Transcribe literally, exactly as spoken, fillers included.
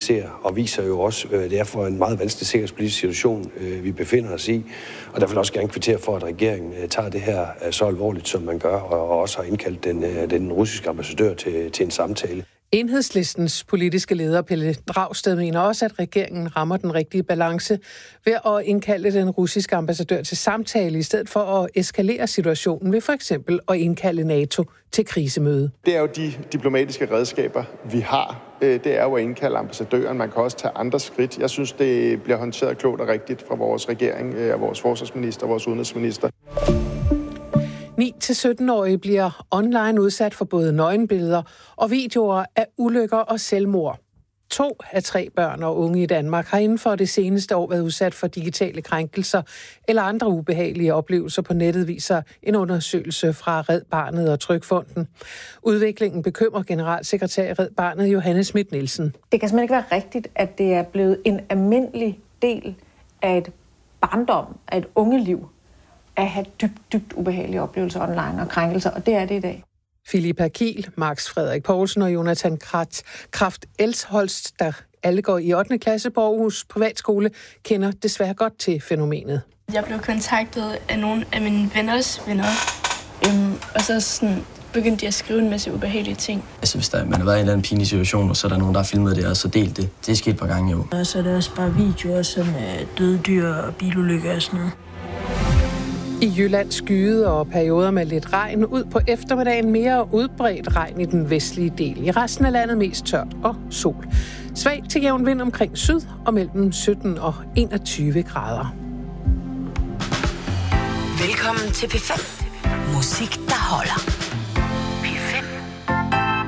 ser, og viser jo også, øh, det er for en meget vanskelig sikkerhedspolitisk situation, øh, vi befinder os i. Og der vil også gerne kvittere for, at regeringen øh, tager det her øh, så alvorligt, som man gør, og, og også har indkaldt den, øh, den russiske ambassadør til, til en samtale. Enhedslistens politiske leder Pelle Dragsted mener også, at regeringen rammer den rigtige balance ved at indkalde den russiske ambassadør til samtale, i stedet for at eskalere situationen ved for eksempel at indkalde NATO til krisemøde. Det er jo de diplomatiske redskaber, vi har. Det er jo at indkalde ambassadøren. Man kan også tage andre skridt. Jeg synes, det bliver håndteret klogt og rigtigt fra vores regering, og vores forsvarsminister og vores udenrigsminister. ni til sytten-årige bliver online udsat for både nøgenbilleder og videoer af ulykker og selvmord. To af tre børn og unge i Danmark har inden for det seneste år været udsat for digitale krænkelser eller andre ubehagelige oplevelser på nettet, viser en undersøgelse fra Red Barnet og Trygfonden. Udviklingen bekymrer generalsekretær i Red Barnet Johanne Schmidt Nielsen. Det kan simpelthen ikke være rigtigt, at det er blevet en almindelig del af et barndom, af et ungeliv, at have dybt, dybt ubehagelige oplevelser online og krænkelser, og det er det i dag. Philippa Kiel, Max Frederik Poulsen og Jonathan Kraft Elsholst, der alle går i ottende klasse på Aarhus Privatskole, kender desværre godt til fænomenet. Jeg blev kontaktet af nogle af mine venners venner, øhm, og så sådan begyndte de at skrive en masse ubehagelige ting. Altså hvis der, man har været i en eller anden pinlig situation, og så er der nogen, der har filmet det og så delt det. Det er sket et par gange jo. Og så er der også bare videoer som døde dyr og bilulykker og sådan noget. I Jylland skyede og perioder med lidt regn. Ud på eftermiddagen mere udbredt regn i den vestlige del. I resten af landet mest tørt og sol. Svag til jævn vind omkring syd og mellem sytten og enogtyve grader. Velkommen til P fem. Musik, der holder.